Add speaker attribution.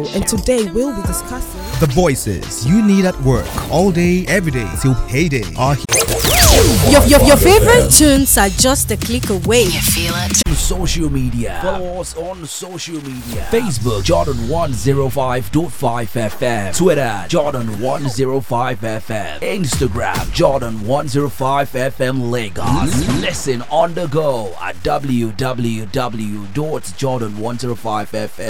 Speaker 1: And today we'll be discussing
Speaker 2: the voices you need at work all day, every day till payday are here.
Speaker 1: Your favorite tunes are just a click away.
Speaker 3: You feel it?
Speaker 4: Social media. Follow us on social media. Facebook Jordan 105.5 FM. Twitter Jordan 105 FM. Instagram Jordan 105 FM Lagos. Listen on the go at www.jordan105fm.